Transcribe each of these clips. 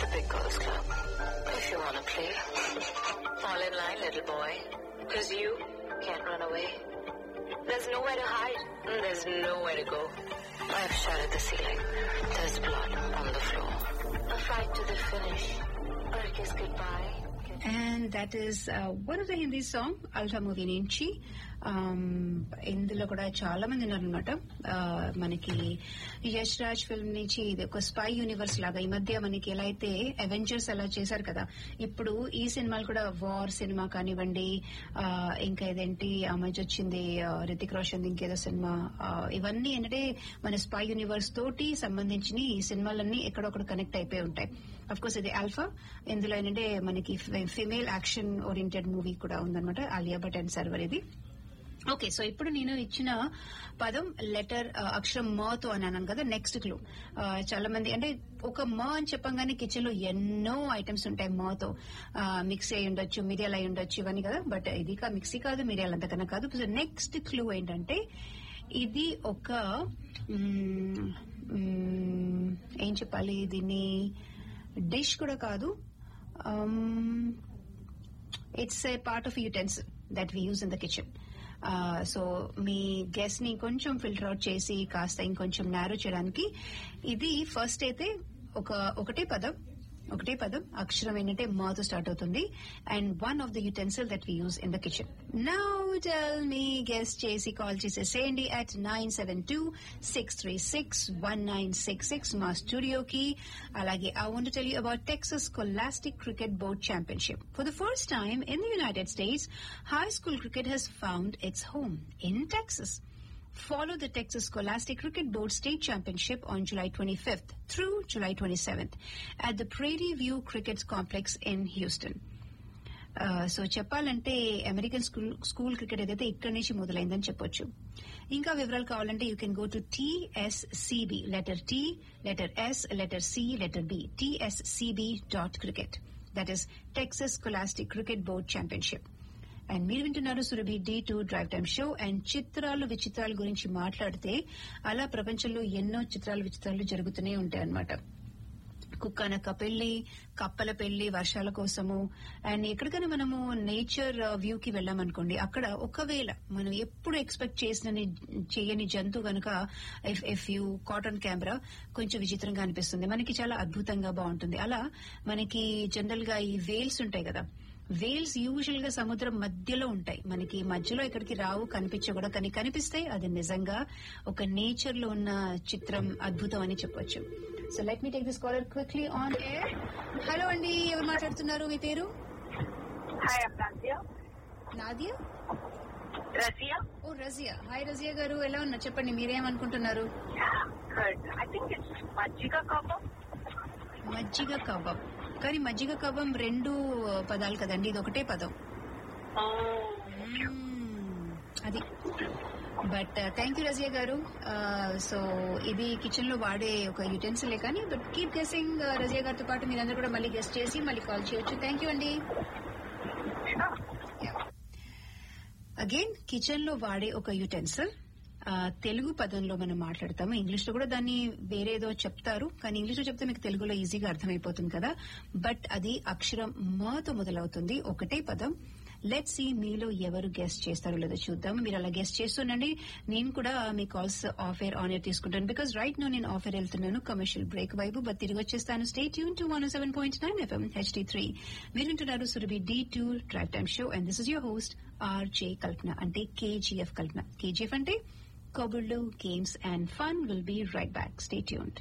the big girls club. If you wanna play, fall in line, little boy. 'Cause you can't run away. There's nowhere to hide. There's nowhere to go. I've shattered the ceiling. There's blood on the floor. A fight to the finish. Or a kiss goodbye. And that is one of the Hindi song, Alpha movie నుంచి. ఇందులో కూడా చాలా మంది ఉన్నారనమాట. మనకి Yash Raj film నుంచి ఇది ఒక స్పై యూనివర్స్ లాగా ఈ మధ్య మనకి ఎలా అయితే అవెంజర్స్ అలా చేశారు కదా, ఇప్పుడు ఈ సినిమాలు కూడా వార్ సినిమా కానివ్వండి, ఇంకా ఏదేంటి ఆ మధ్య వచ్చింది రితిక్ రోషన్ ఇంకేదో సినిమా, ఇవన్నీ ఏంటంటే మన స్పై యూనివర్స్ తోటి సంబంధించిన ఈ సినిమాలన్నీ ఎక్కడొక్కడ కనెక్ట్ అయిపోయి ఉంటాయి. అఫ్ కోర్స్ ఇది ఆల్ఫా, ఇందులో ఏంటంటే మనకి ఫిమేల్ యాక్షన్ ఓరియంటెడ్ మూవీ కూడా ఉందన్నమాట, ఆలియా భట్ అండ్ సర్వర్ ఇది. ఓకే, సో ఇప్పుడు నేను ఇచ్చిన పదం లెటర్ అక్షరం మతో అని అన్నాను కదా. నెక్స్ట్ క్లూ, చాలా మంది అంటే ఒక మ అని చెప్పంగానే కిచెన్ లో ఎన్నో ఐటమ్స్ ఉంటాయి మతో. మిక్సీ అయి ఉండొచ్చు, మిరియాలు అయి ఉండొచ్చు, ఇవన్నీ కదా. బట్ ఇది మిక్సీ కాదు, మిరియాలు అంతకన్నా కాదు. సో నెక్స్ట్ క్లూ ఏంటంటే ఇది ఒక ఏం చెప్పాలి, దీన్ని డిష్ కూడా కాదు. It's a part of utensil that we use in the kitchen. So me guess ని కొంచెం ఫిల్టర్ అవుట్ చేసి కాస్త ఇంకొంచెం నారో చేయడానికి ఇది ఫస్ట్ అయితే ఒకటే పదం అక్షరం ఏంటంటే మాతో స్టార్ట్ అవుతుంది. And one of the utensil that we use in the kitchen. Now tell me, guess చేసి కాల్ చేసేసేయండి అట్ 972-636-1966 మా స్టూడియోకి. అలాగే I want to tell you about Texas Scholastic Cricket Board Championship. For the first time in the United States, high school cricket has found its home in Texas. Follow the Texas Scholastic Cricket Board State Championship on July 25th through July 27th at the Prairie View Cricket Complex in Houston. So చెప్పాలంటే American school cricket ఏదైతే ఇక్కడి నుంచి మొదలైందని చెప్పొచ్చు. ఇంకా వివరాలు కావాలంటే you can go to TSCB, letter T, letter S, letter C, letter B, TSCB.cricket. That is Texas Scholastic Cricket Board Championship. And మీరు వింటున్నారు Surabhi D2 drive time show. And చిత్రాలు విచిత్రాల గురించి మాట్లాడితే అలా ప్రపంచంలో ఎన్నో చిత్రాలు విచిత్రాలు జరుగుతూనే ఉంటాయి అన్నమాట. కుక్కనక్క పెళ్లి, కప్పల పెళ్లి వర్షాల కోసము. అండ్ ఎక్కడికైనా మనము నేచర్ వ్యూ కి వెళ్ళామనుకోండి, అక్కడ ఒకవేళ మనం ఎప్పుడు ఎక్స్పెక్ట్ చేయని జంతువు గనుక ఇఫ్ యూ కాటన్ కెమెరా కొంచెం విచిత్రంగా అనిపిస్తుంది, మనకి చాలా అద్భుతంగా బాగుంటుంది. అలా మనకి జనరల్ గా ఈ వేల్స్ ఉంటాయి కదా, వేల్స్ యూజువల్ గా సముద్రం మధ్యలో ఉంటాయి. మనకి మధ్యలో ఎక్కడికి రావు, కనిపించవు కూడా. కానీ కనిపిస్తాయి. అది నిజంగా ఒక నేచర్ లో ఉన్న చిత్రం, అద్భుతం అని చెప్పొచ్చు. So let me take this caller quickly on air. Hello అండి, ఎవరు మాట్లాడుతున్నారు, మీ పేరు? నాదియా? రజియా. ఓ రజియా. హాయ్ రజియా గారు, ఎలా ఉన్నారు చెప్పండి, మీరేమనుకుంటున్నారు? మజ్జిగ కబాబ్. కానీ మజ్జిగ కబాబ్ రెండు పదాలు కదండి, ఇది ఒకటే పదం. అది. బట్ థ్యాంక్ యూ రజియా గారు. సో ఇది కిచెన్ లో వాడే ఒక యుటెన్సిలే కానీ, బట్ కీప్ గెసింగ్. రజియా గారితో పాటు మీరందరూ కూడా మళ్ళీ గెస్ట్ చేసి మళ్ళీ కాల్ చేయొచ్చు. థ్యాంక్ యూ అండి. అగైన్ కిచెన్ లో వాడే ఒక యుటెన్సిల్, తెలుగు పదంలో మనం మాట్లాడతాము. ఇంగ్లీష్ లో కూడా దాన్ని వేరేదో చెప్తారు, కానీ ఇంగ్లీష్ లో చెప్తే మీకు తెలుగులో ఈజీగా అర్థమైపోతుంది కదా. బట్ అది అక్షరం మతో మొదలవుతుంది, ఒకటే పదం. లెట్స్ సీ మీలో ఎవరు గెస్ట్ చేస్తారో లేదో చూద్దాం. మీరు అలా గెస్ట్ చేస్తుండండి, నేను కూడా మీ calls of air on air తీసుకుంటాను. బికాస్ రైట్ నో నేను ఆఫ్ ఎయిర్ వెళ్తున్నాను కమర్షియల్ బ్రేక్ వైపు, బట్ తిరిగి వచ్చేస్తాను. Stay tune to 107.9 FM HD3. మీరు వింటున్నారు Surabhi D2 drive time show, and this is your host RJ కల్పన, అంటే KGF కల్పన. KGF అంటే కబుర్లు, games and fun. Will be right back. Stay tuned.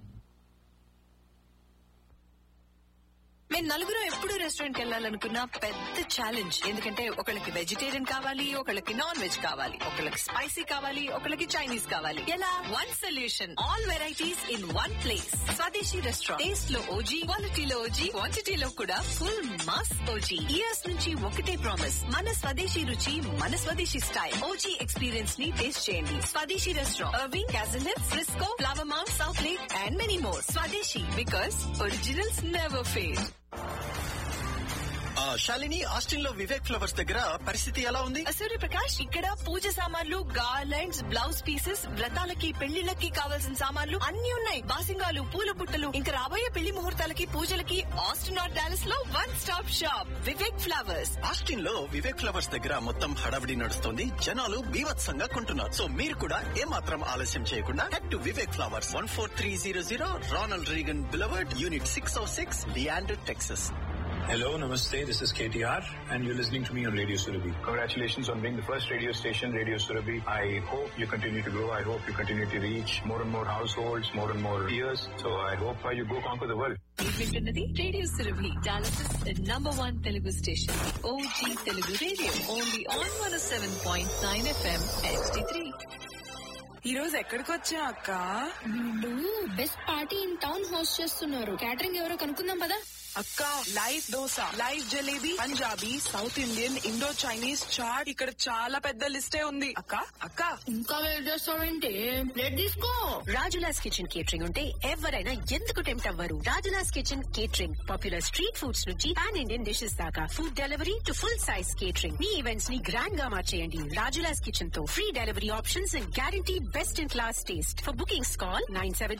మేము నలుగురు ఎప్పుడు రెస్టారెంట్ కి వెళ్ళాలనుకున్న పెద్ద ఛాలెంజ్. ఎందుకంటే ఒకళ్ళకి వెజిటేరియన్ కావాలి, ఒకళ్ళకి నాన్ వెజ్ కావాలి, ఒకళ్ళకి స్పైసీ కావాలి, ఒకళ్ళకి చైనీస్ కావాలి. ఎలా? One solution, all varieties in one place. స్వదేశీ రెస్టారెంట్. టేస్ట్ లో ఓజీ, క్వాలిటీలో ఓజీ, క్వాంటిటీలో కూడా ఫుల్ మాస్ ఓజీ. ఇయర్స్ నుంచి ఒకటే ప్రామిస్, మన స్వదేశీ రుచి, మన స్వదేశీ స్టైల్. ఓజీ ఎక్స్పీరియన్స్ ని టేస్ట్ చేయండి. స్వదేశీ restaurant, Irving, castle hills, Frisco, flower mount, south lake and many more. స్వదేశీ, బికాస్ ఒరిజినల్స్ నెవర్ ఫెయిల్. ఆ శాలిని, ఆస్టిన్ లో వివేక్ ఫ్లవర్స్ దగ్గర పరిస్థితి ఎలా ఉంది? సూర్యప్రకాష్, ఇక్కడ పూజ సామాన్లు, గార్లెండ్స్, బ్లౌజ్ పీసెస్, వ్రతాలకి పెళ్లిళ్ళకి కావాల్సిన సామాన్లు అన్ని ఉన్నాయి. బాసింగాలు, పూల బుట్టలు, ఇంకా రాబోయే పెళ్లి ముహూర్తాలకి, పూజలకి ఆస్టిన్ ఆర్ డాలస్ లో one stop shop Vivek flowers. Austin లో వివేక్ ఫ్లవర్స్ దగ్గర మొత్తం హడావిడి నడుస్తుంది. జనాలు బీభత్సంగా కొంటున్నారు. సో మీరు కూడా ఏమాత్రం ఆలస్యం చేయకుండా head to Vivek flowers, 14300 Ronald Reagan beloved, unit 606, Leander, Texas. Hello, namaste. This is KTR, and you're listening to me on Radio Surabhi. Congratulations on being the first radio station, Radio Surabhi. I hope you continue to grow. I hope you continue to reach more and more households, more and more ears. So I hope you go conquer the world. వింటున్నది radio Surabhi, Dallas #1 Telugu station, OG Telugu radio, only on 107.9 FM HD3. ఈ రోజు ఎక్కడికి వచ్చా అక్క? వీళ్ళు best party in town host చేస్తున్నారు. Catering ఎవరో కనుక్కుందాం పదా. అక్క, live dosa, live jalebi, Punjabi, south Indian, Indo Chinese, chat, ఇక్కడ చాలా పెద్ద లిస్టే ఉంది. అక్క అక్క ఇంకా వెయిట్ చేస్తావేంటి? ప్లేట్ తీసుకో. రాజులాస్ కిచెన్ కేటరింగ్ ఉంటే ఎవరైనా ఎందుకు టెంప్ట్ అవ్వరు? Rajula's kitchen catering popular street foods నుంచి పాన్ ఇండియన్ డిషెస్ దాకా, food delivery to full size catering. Me events ని గ్రాండ్ గా మార్చేయండి రాజులాస్ కిచెన్ తో. Free delivery options and guarantee best in class taste. For bookings call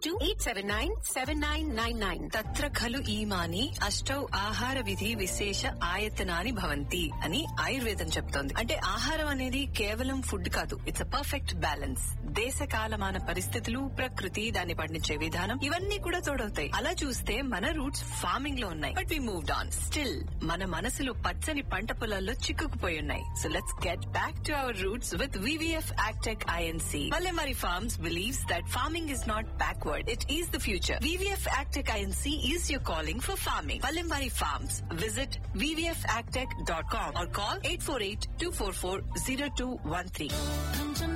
972-879-7999. తత్ర ఖలు ఈమాని అష్టౌ ఆహార విధి విశేష ఆయతనాని భవంతి అని ఆయుర్వేదం చెప్తోంది. అంటే ఆహారం అనేది కేవలం ఫుడ్ కాదు, ఇట్స్ అ పర్ఫెక్ట్ బ్యాలెన్స్. దేశ కాలమాన పరిస్థితులు, ప్రకృతి, దాన్ని పండించే విధానం, ఇవన్నీ కూడా తోడవుతాయి. అలా చూస్తే మన రూట్స్ ఫార్మింగ్ లో ఉన్నాయి, but we moved on. Still మన మనసులు పచ్చని పంట పొలాల్లో చిక్కుకుపోయి ఉన్నాయి. So let's get back to our roots with VVF Agtech INC. Pallemari Farms believes that farming is not backward, it is the future. VVF Agtech INC is your calling for farming. Pallemari Farms. Visit vvfagtech.com or call 848-244-0213.